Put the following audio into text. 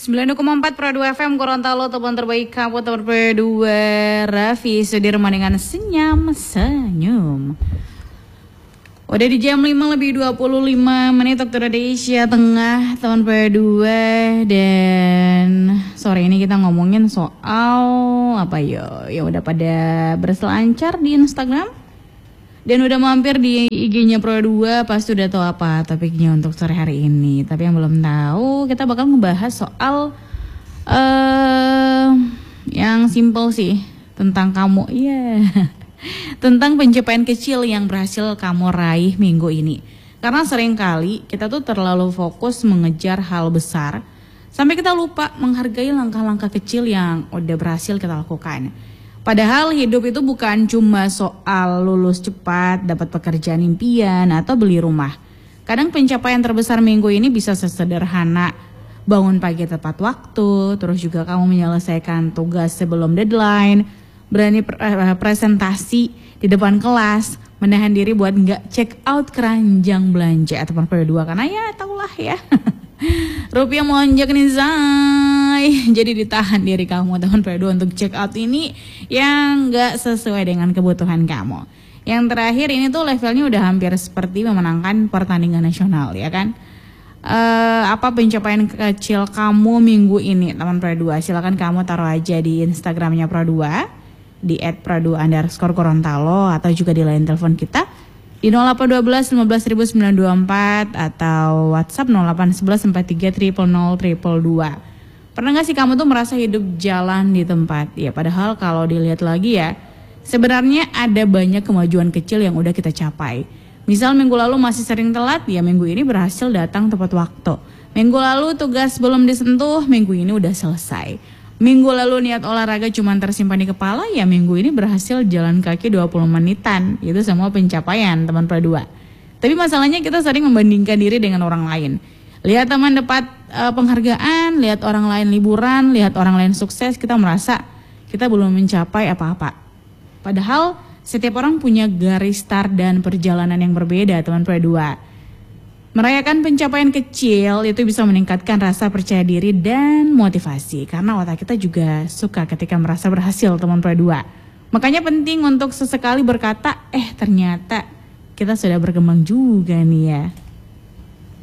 92,4 Pro 2 FM Gorontalo, teman terbaik kamu, teman Pro 2 Raffi Sudirman dengan senyum. Udah di jam 5 lebih 25 menit waktu Indonesia Tengah, teman Pro 2. Dan sore ini kita ngomongin soal apa ya? Ya udah pada berselancar di Instagram dan udah mampir di IG-nya Pro 2, pasti udah tahu apa topiknya untuk sore hari ini. Tapi yang belum tahu, kita bakal ngebahas soal yang simple sih, tentang kamu. Iya. Tentang pencapaian kecil yang berhasil kamu raih minggu ini. Karena seringkali kita tuh terlalu fokus mengejar hal besar sampai kita lupa menghargai langkah-langkah kecil yang udah berhasil kita lakukan. Padahal hidup itu bukan cuma soal lulus cepat, dapat pekerjaan impian, atau beli rumah. Kadang pencapaian terbesar minggu ini bisa sesederhana bangun pagi tepat waktu, terus juga kamu menyelesaikan tugas sebelum deadline, berani presentasi di depan kelas, menahan diri buat nggak check out keranjang belanja ataupun Pro 2, karena ya tahulah ya. Rupiah melonjak nih Zai, jadi ditahan diri kamu teman Pro 2 untuk check out ini yang gak sesuai dengan kebutuhan kamu. Yang terakhir ini tuh levelnya udah hampir seperti memenangkan pertandingan nasional, ya kan? Apa pencapaian kecil kamu minggu ini teman Pro 2? Silakan kamu taruh aja di Instagramnya Pro 2 di @pro2_Gorontalo atau juga di line telepon kita di 0812 15924 atau WhatsApp 0811 43 000 222. Pernah gak sih kamu tuh merasa hidup jalan di tempat? Ya padahal kalau dilihat lagi ya, sebenarnya ada banyak kemajuan kecil yang udah kita capai. Misal minggu lalu masih sering telat, ya minggu ini berhasil datang tepat waktu. Minggu lalu tugas belum disentuh, minggu ini udah selesai. Minggu lalu niat olahraga cuma tersimpan di kepala, ya minggu ini berhasil jalan kaki 20 menitan. Itu semua pencapaian teman Pro 2. Tapi masalahnya kita sering membandingkan diri dengan orang lain. Lihat teman dapat penghargaan, lihat orang lain liburan, lihat orang lain sukses, kita merasa kita belum mencapai apa-apa. Padahal setiap orang punya garis start dan perjalanan yang berbeda teman Pro 2. Merayakan pencapaian kecil itu bisa meningkatkan rasa percaya diri dan motivasi. Karena otak kita juga suka ketika merasa berhasil teman Pro 2. Makanya penting untuk sesekali berkata, ternyata kita sudah berkembang juga nih ya.